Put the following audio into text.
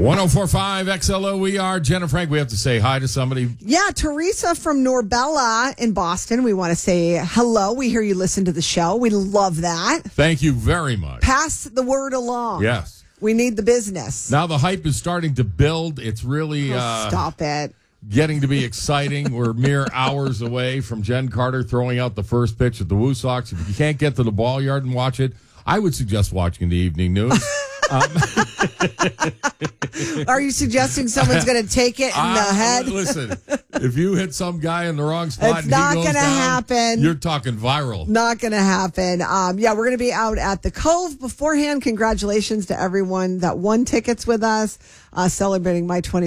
1045 XLO, we are. Jen and Frank, we have to say hi to somebody. Yeah, Teresa from Norbella in Boston. We want to say hello. We hear you listen to the show. We love that. Thank you very much. Pass the word along. Yes. We need the business. Now the hype is starting to build. It's really Stop it. getting to be exciting. We're mere hours away from Jen Carter throwing out the first pitch at the Woo Sox. If you can't get to the ball yard and watch it, I would suggest watching the evening news. Are you suggesting someone's going to take it in the head? Listen, if you hit some guy in the wrong spot, It's not going to happen. You're talking viral. Not going to happen. We're going to be out at the Cove beforehand. Congratulations to everyone that won tickets with us, celebrating my